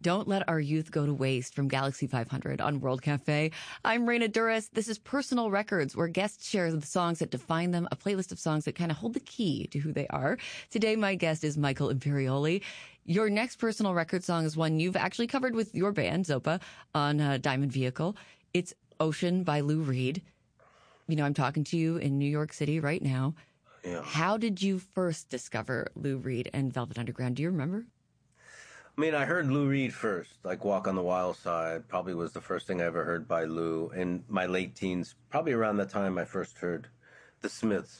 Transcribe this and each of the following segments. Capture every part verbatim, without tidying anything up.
Don't Let Our Youth Go to Waste from Galaxy five hundred on World Cafe. I'm Raina Duras. This is Personal Records, where guests share the songs that define them, a playlist of songs that kind of hold the key to who they are. Today, my guest is Michael Imperioli. Your next Personal Record song is one you've actually covered with your band, Zopa, on uh, Diamond Vehicle. It's Ocean by Lou Reed. You know, I'm talking to you in New York City right now. Yeah. How did you first discover Lou Reed and Velvet Underground? Do you remember? I mean, I heard Lou Reed first, like Walk on the Wild Side. Probably was the first thing I ever heard by Lou in my late teens. Probably around the time I first heard the Smiths.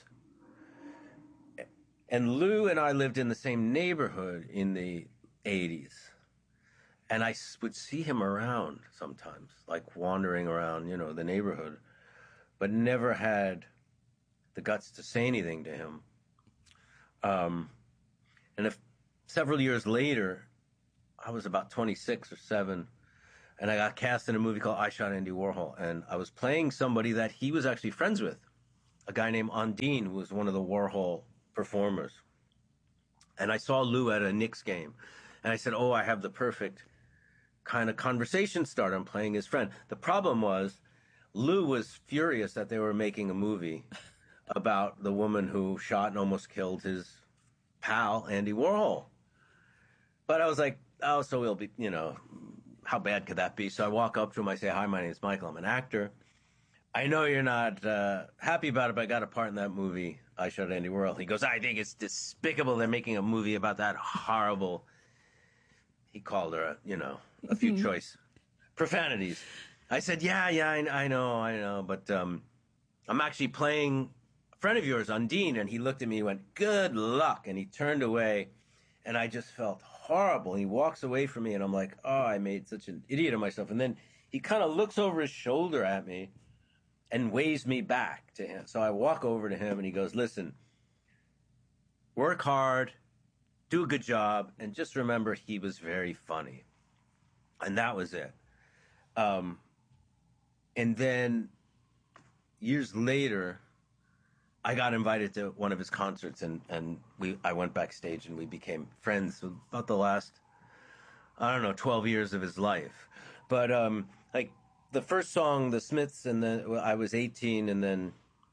And Lou and I lived in the same neighborhood in the eighties. And I would see him around sometimes, like wandering around, you know, the neighborhood, but never had the guts to say anything to him. Um, and if several years later, I was about twenty-six or seven, and I got cast in a movie called I Shot Andy Warhol, and I was playing somebody that he was actually friends with, a guy named Ondine, who was one of the Warhol performers. And I saw Lou at a Knicks game, and I said, oh, I have the perfect kind of conversation starter. I'm playing his friend. The problem was Lou was furious that they were making a movie about the woman who shot and almost killed his pal, Andy Warhol. But I was like, oh, so we'll be, you know, how bad could that be? So I walk up to him, I say, hi, my name is Michael, I'm an actor. I know you're not uh, happy about it, but I got a part in that movie, I Shot Andy Warhol. He goes, I think it's despicable they're making a movie about that horrible, he called her, a, you know, a few mm-hmm. choice profanities. I said, yeah, yeah, I, I know, I know, but um, I'm actually playing a friend of yours, Ondine, and he looked at me and went, good luck, and he turned away, and I just felt horrible. He walks away from me, and I'm like, oh, I made such an idiot of myself. And then he kind of looks over his shoulder at me and waves me back to him. So I walk over to him, and he goes, listen, work hard, do a good job, and just remember he was very funny. And that was it. Um, and then years later, I got invited to one of his concerts, and, and we I went backstage, and we became friends for about the last, I don't know, twelve years of his life. But um, like the first song, The Smiths, and then well, I was eighteen, and then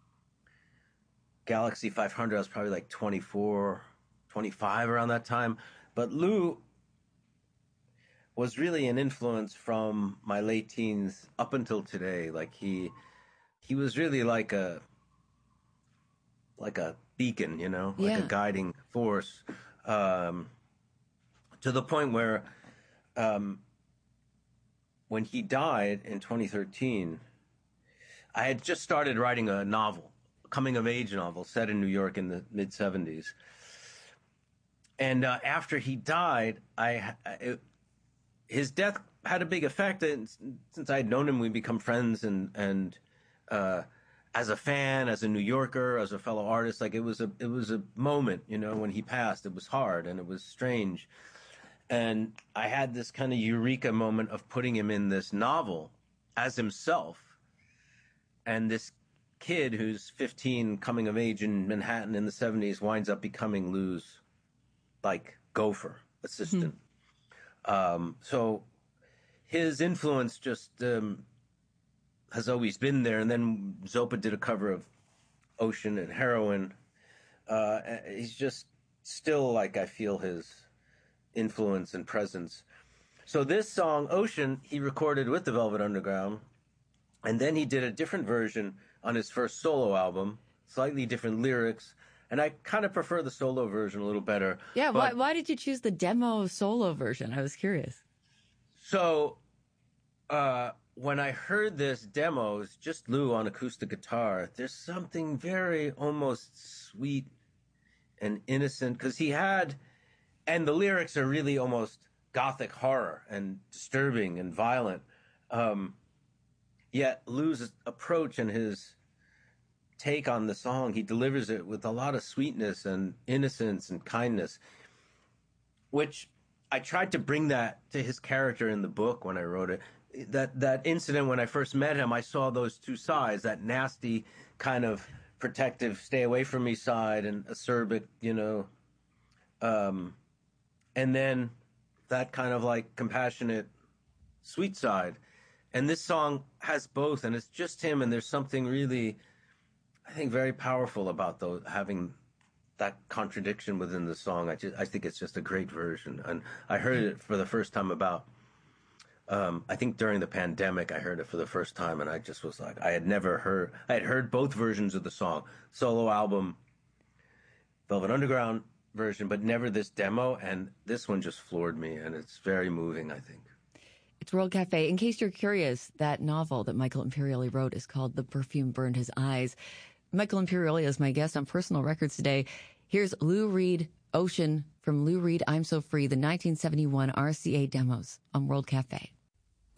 Galaxy five hundred, I was probably like twenty-four, twenty-five around that time. But Lou was really an influence from my late teens up until today. Like he he was really like a like a beacon, you know, like yeah. a guiding force, um, to the point where um, when he died in twenty thirteen, I had just started writing a novel, a coming-of-age novel set in New York in the mid-seventies. And uh, after he died, I it, his death had a big effect. And since I had known him, we become friends, and and uh, as a fan, as a New Yorker, as a fellow artist, like it was a it was a moment, you know, when he passed. It was hard and it was strange. And I had this kind of eureka moment of putting him in this novel as himself. And this kid who's fifteen, coming of age in Manhattan in the seventies, winds up becoming Lou's, like, gopher assistant. Mm-hmm. Um, so his influence just um, has always been there. And then Zopa did a cover of Ocean and Heroin. Uh, he's just still, like, I feel his influence and presence. So this song, Ocean, he recorded with the Velvet Underground. And then he did a different version on his first solo album, slightly different lyrics. And I kind of prefer the solo version a little better. Yeah, why, why did you choose the demo solo version? I was curious. So uh, when I heard this demo, it's just Lou on acoustic guitar. There's something very almost sweet and innocent, because he had, and the lyrics are really almost gothic horror and disturbing and violent. Um, yet Lou's approach and his take on the song, he delivers it with a lot of sweetness and innocence and kindness, which I tried to bring that to his character in the book when I wrote it. That that incident when I first met him, I saw those two sides, that nasty kind of protective, stay away from me side, and acerbic, you know, um, and then that kind of like compassionate, sweet side. And this song has both, and it's just him, and there's something really, I think, very powerful about those, having that contradiction within the song. I just, I think it's just a great version. And I heard it for the first time about, um, I think during the pandemic, I heard it for the first time, and I just was like, I had never heard, I had heard both versions of the song, solo album, Velvet Underground version, but never this demo, and this one just floored me, and it's very moving, I think. It's World Cafe. In case you're curious, that novel that Michael Imperioli wrote is called The Perfume Burned His Eyes. Michael Imperioli is my guest on Personal Records today. Here's Lou Reed, Ocean, from Lou Reed, I'm So Free, the nineteen seventy-one R C A demos on World Cafe.